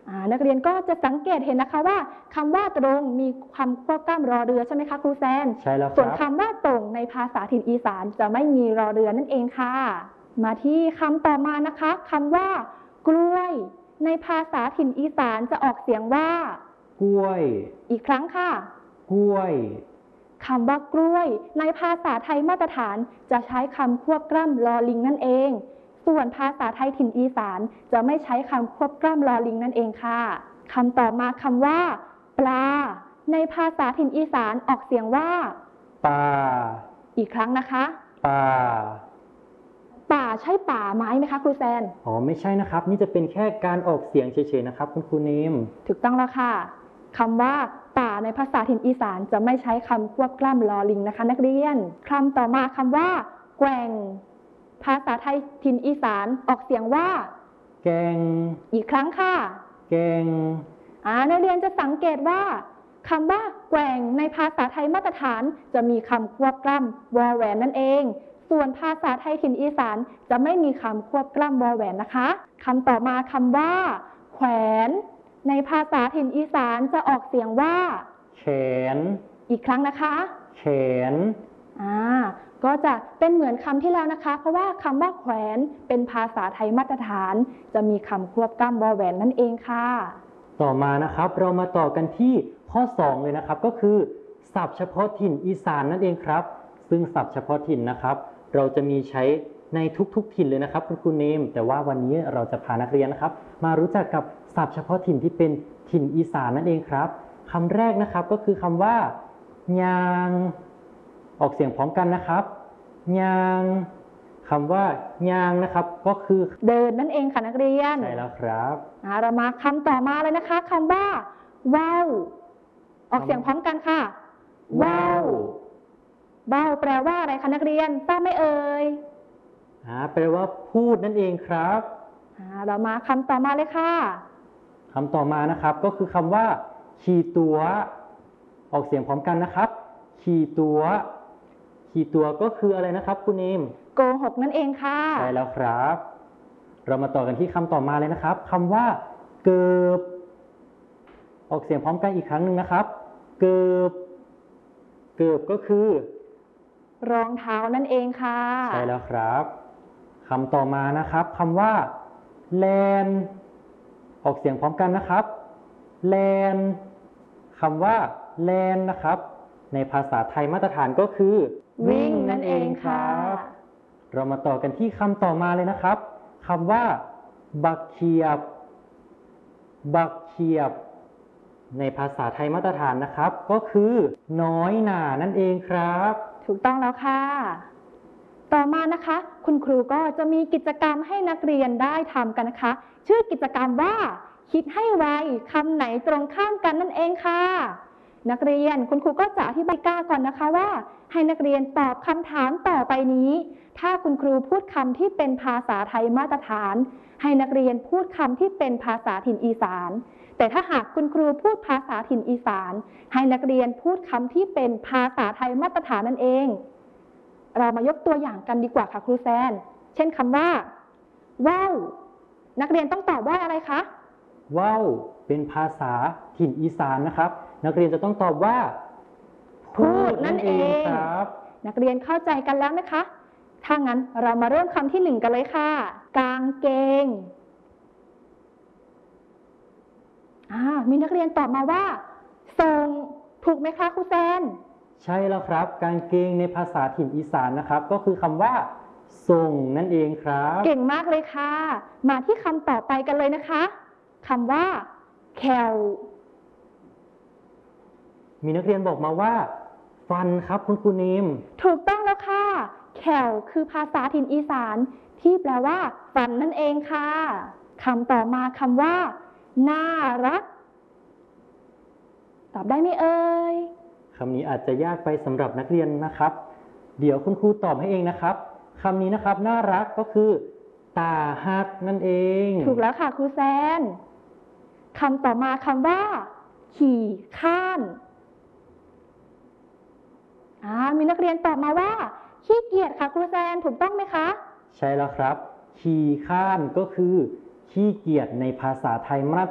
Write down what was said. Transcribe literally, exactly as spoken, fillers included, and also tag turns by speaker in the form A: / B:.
A: นักเรียนก็จะสังเกตเห็นนะคะว่าคำว่าตรงมีคำควบกล้ำรอเรือใช่ไหมคะครูแซน
B: ใช่แล้วครับ
A: ส่วนคำว่าตรงในภาษาถิ่นอีสานจะไม่มีรอเรือนั่นเองค่ะมาที่คำต่อมานะคะคำว่ากล้วยในภาษาถิ่นอีสานจะออกเสียงว่าก
B: ล้วย
A: อีกครั้งค่ะ
B: กล้วย
A: คำว่ากล้วยในภาษาไทยมาตรฐานจะใช้คำควบกล้ำลอลิงนั่นเองส่วนภาษาไทยถิ่นอีสานจะไม่ใช้คำควบกล้ำลอลิงนั่นเองค่ะคำต่อมาคำว่าปลาในภาษาถิ่นอีสานออกเสียงว่า
B: ปลา
A: อีกครั้งนะคะ
B: ปลา
A: ป่าใช่ป่าไม้ไหมคะครูแซน
B: อ๋อไม่ใช่นะครับนี่จะเป็นแค่การออกเสียงเฉยๆนะครับคุณครูเนม
A: ถูกต้องแล้วค่ะคำว่าป่าในภาษาถิ่นอีสานจะไม่ใช้คำควบกล้ำลอลิงนะคะนักเรียนคำต่อมาคำว่าแกว่งภาษาไทยถิ่นอีสานออกเสียงว่า
B: แกง
A: อีกครั้งค่ะ
B: แกง
A: อ่านักเรียนจะสังเกตว่าคำว่าแกว่งในภาษาไทยมาตรฐานจะมีคำควบกล้ำวอแหวนนั่นเองส่วนภาษาไทยถิ่นอีสานจะไม่มีคำควบกล้ำวอแหวนนะคะคำต่อมาคำว่าแขวนในภาษาถิ่นอีสานจะออกเสียงว่า
B: แขน
A: อีกครั้งนะคะ
B: แขน
A: อ่าก็จะเป็นเหมือนคำที่แล้วนะคะเพราะว่าคำว่าแขวนเป็นภาษาไทยมาตรฐานจะมีคำควบกล้ำวอแหวนนั่นเองค่ะ
B: ต่อมานะครับเรามาต่อกันที่ข้อสองเลยนะครับก็คือศัพท์เฉพาะถิ่นอีสานนั่นเองครับซึ่งศัพท์เฉพาะถิ่นนะครับเราจะมีใช้ในทุกๆถิ่นเลยนะครับคุณครูเนมแต่ว่าวันนี้เราจะพานักเรียนนะครับมารู้จักกับศัพท์เฉพาะถิ่นที่เป็นถิ่นอีสานนั่นเองครับคำแรกนะครับก็คือคำว่ายางออกเสียงพร้อมกันนะครับยางคำว่ายางนะครับก็คือ
A: เดินนั่นเองค่ะนักเรียน
B: ใช่แล้วครับ
A: เรามาคำต่อมาเลยนะคะคำว่าว่าวออกเสียงพร้อมกันค่ะ
B: ว่าว
A: ว่าวแปลว่าอะไรคะนักเรียนทราบไหมเอ่ย
B: อ่าแปลว่าพูดนั่นเองครับ
A: อ่าเรามาคำต่อมาเลยค่ะ
B: คำต่อมานะครับก็คือคำว่าขี่ตัวออกเสียงพร้อมกันนะครับขี่ตัวขี่ตัวก็คืออะไรนะครับคุณเนม
A: โกหกนั่นเองค่ะ
B: ใช่แล้วครับเรามาต่อกันที่คำต่อมาเลยนะครับคำว่าเกิบออกเสียงพร้อมกันอีกครั้งหนึ่งนะครับเกิบเกิบก็คือ
A: รองเท้านั่นเองค่ะ
B: ใช่แล้วครับคำต่อมานะครับคำว่าแลนออกเสียงพร้อมกันนะครับแลนคำว่าแลนนะครับในภาษาไทยมาตรฐานก็คือ
A: วิ่งนั่นเองครับ
B: เรามาต่อกันที่คำต่อมาเลยนะครับคำว่าบักเขียบบักเขียบในภาษาไทยมาตรฐานนะครับก็คือน้อยหน่านั่นเองครับ
A: ถูกต้องแล้วค่ะต่อมานะคะคุณครูก็จะมีกิจกรรมให้นักเรียนได้ทำกันนะคะชื่อกิจกรรมว่าคิดให้ไวคำไหนตรงข้ามกันนั่นเองค่ะนักเรียนคุณครูก็จะอธิบายกาก่อนนะคะว่าให้นักเรียนตอบคำถามต่อไปนี้ถ้าคุณครูพูดคำที่เป็นภาษาไทยมาตรฐานให้นักเรียนพูดคำที่เป็นภาษาถิ่นอีสานแต่ถ้าหากคุณครูพูดภาษาถิ่นอีสานให้นักเรียนพูดคำที่เป็นภาษาไทยมาตรฐานนั่นเองเรามายกตัวอย่างกันดีกว่าค่ะครูแซนเช่นคำว่าว่าวนักเรียนต้องตอบว่าอะไรคะ
B: ว่าวเป็นภาษาถิ่นอีสานนะครับนักเรียนจะต้องตอบว่า
A: พูดนั่นเองครับนักเรียนเข้าใจกันแล้วนะคะถ้างั้นเรามาเริ่มคำที่หนึ่งกันเลยค่ะกางเกงมีนักเรียนตอบมาว่าส่งถูกไหมคะครูแซน
B: ใช่แล้วครับกางเกงในภาษาถิ่นอีสานนะครับก็คือคำว่าส่งนั่นเองครับ
A: เก่งมากเลยค่ะมาที่คำต่อไปกันเลยนะคะคำว่าแคล
B: มีนักเรียนบอกมาว่าฟันครับคุณครูนิม
A: ถูกต้องแล้วค่ะแคลคือภาษาถิ่นอีสานที่แปลว่าฟันนั่นเองค่ะคำต่อมาคำว่าน่ารักตอบได้ไหมเอ่ย
B: คำนี้อาจจะยากไปสำหรับนักเรียนนะครับเดี๋ยวคุณครูตอบให้เองนะครับคำนี้นะครับน่ารักก็คือตาฮักนั่นเอง
A: ถูกแล้วค่ะครูแซนคำต่อมาคำว่าขี่ข้านมีนักเรียนตอบมาว่าขี้เกียจค่ะครูแซนถูกต้องไหมคะ
B: ใช่แล้วครับขี่ข้านก็คือขี้เกียจในภาษาไทยมา